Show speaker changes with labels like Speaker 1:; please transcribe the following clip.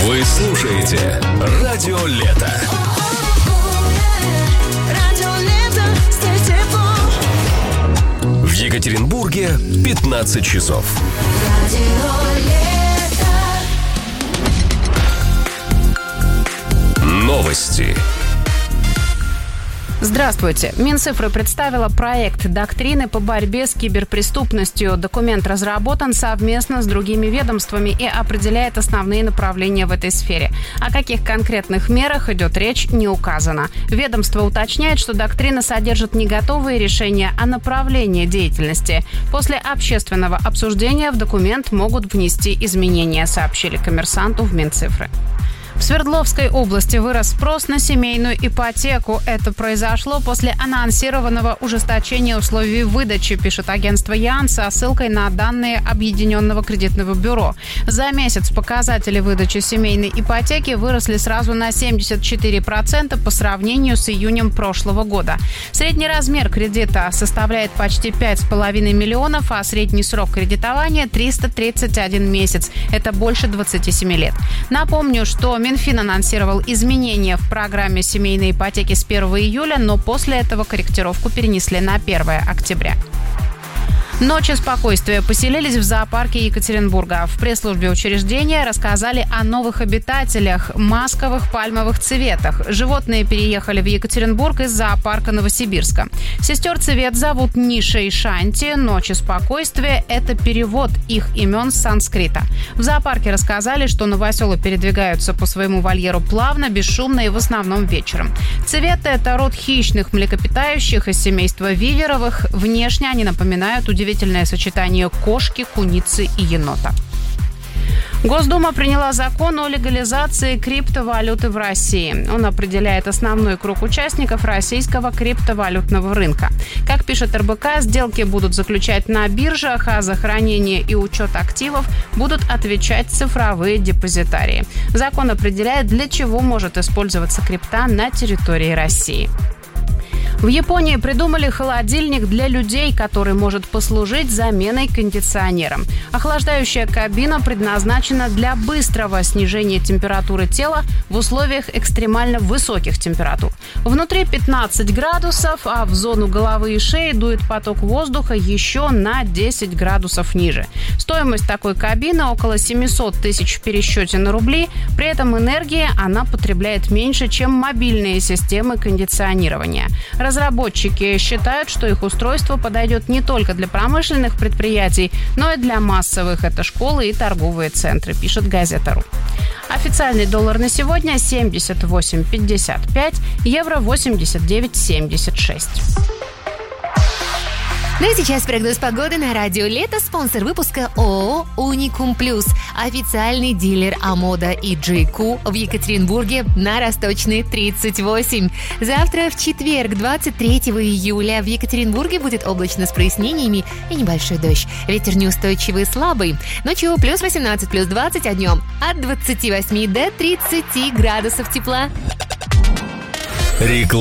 Speaker 1: Вы слушаете Радио Лето. В Екатеринбурге 15 часов. Новости.
Speaker 2: Здравствуйте. Минцифры представила проект доктрины по борьбе с киберпреступностью. Документ разработан совместно с другими ведомствами и определяет основные направления в этой сфере. О каких конкретных мерах идет речь, не указано. Ведомство уточняет, что доктрина содержит не готовые решения, а направление деятельности. После общественного обсуждения в документ могут внести изменения, сообщили «Коммерсанту» в Минцифры. В Свердловской области вырос спрос на семейную ипотеку. Это произошло после анонсированного ужесточения условий выдачи, пишет агентство ЯН со ссылкой на данные Объединенного кредитного бюро. За месяц показатели выдачи семейной ипотеки выросли сразу на 74% по сравнению с июнем прошлого года. Средний размер кредита составляет почти 5,5 миллионов, а средний срок кредитования – 331 месяц. Это больше 27 лет. Напомню, что Минфин анонсировал изменения в программе семейной ипотеки с 1 июля, но после этого корректировку перенесли на 1 октября. Ночи спокойствия поселились в зоопарке Екатеринбурга. В пресс-службе учреждения рассказали о новых обитателях – масковых пальмовых цветах. Животные переехали в Екатеринбург из зоопарка Новосибирска. Сестер цвет зовут Ниша и Шанти. Ночи спокойствия – это перевод их имен с санскрита. В зоопарке рассказали, что новоселы передвигаются по своему вольеру плавно, бесшумно и в основном вечером. Цветы – это род хищных млекопитающих из семейства виверовых. Внешне они напоминают удивительное сочетание кошки, куницы и енота. Госдума приняла закон о легализации криптовалюты в России. Он определяет основной круг участников российского криптовалютного рынка. Как пишет РБК, сделки будут заключать на биржах, а за хранение и учет активов будут отвечать цифровые депозитарии. Закон определяет, для чего может использоваться крипта на территории России. В Японии придумали холодильник для людей, который может послужить заменой кондиционерам. Охлаждающая кабина предназначена для быстрого снижения температуры тела в условиях экстремально высоких температур. Внутри 15 градусов, а в зону головы и шеи дует поток воздуха еще на 10 градусов ниже. Стоимость такой кабины около 700 тысяч в пересчете на рубли. При этом энергии она потребляет меньше, чем мобильные системы кондиционирования. Разработчики считают, что их устройство подойдет не только для промышленных предприятий, но и для массовых. Это школы и торговые центры, пишет газета.ру. Официальный доллар на сегодня 78,55, евро 89,76.
Speaker 3: Ну и сейчас прогноз погоды на Радио Лето. Спонсор выпуска ООО «Уникум Плюс». Официальный дилер Амода и Джейку в Екатеринбурге на Росточной, 38. Завтра в четверг, 23 июля, в Екатеринбурге будет облачно с прояснениями и небольшой дождь. Ветер неустойчивый и слабый. Ночью плюс 18, плюс 20, а днем от 28 до 30 градусов тепла.